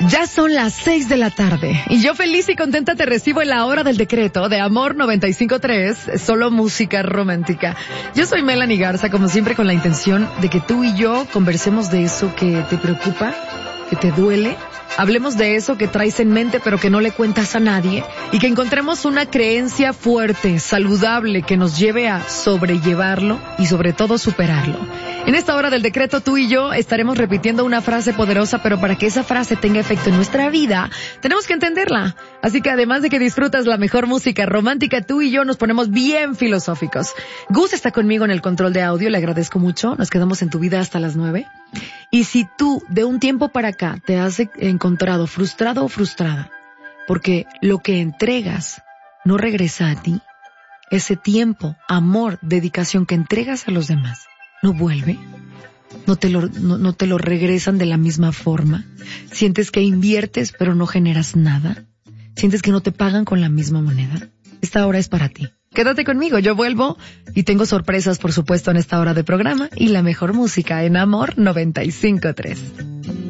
Ya son las 6 de la tarde y yo feliz y contenta te recibo en la hora del decreto de Amor 95.3, solo música romántica. Yo soy Melanie Garza, como siempre con la intención de que tú y yo conversemos de eso que te preocupa, que te duele. Hablemos de eso que traes en mente pero que no le cuentas a nadie y que encontremos una creencia fuerte, saludable, que nos lleve a sobrellevarlo y sobre todo superarlo. En esta hora del decreto tú y yo estaremos repitiendo una frase poderosa, pero para que esa frase tenga efecto en nuestra vida, tenemos que entenderla. Así que además de que disfrutas la mejor música romántica, tú y yo nos ponemos bien filosóficos. Gus está conmigo en el control de audio, le agradezco mucho. Nos quedamos en tu vida hasta las 9. Y si tú de un tiempo para acá te has encontrado frustrado o frustrada porque lo que entregas no regresa a ti, ese tiempo, amor, dedicación que entregas a los demás no vuelve, no te lo regresan de la misma forma, sientes que inviertes pero no generas nada, sientes que no te pagan con la misma moneda, esta hora es para ti. Quédate conmigo, yo vuelvo y tengo sorpresas, por supuesto, en esta hora de programa y la mejor música en Amor 95.3.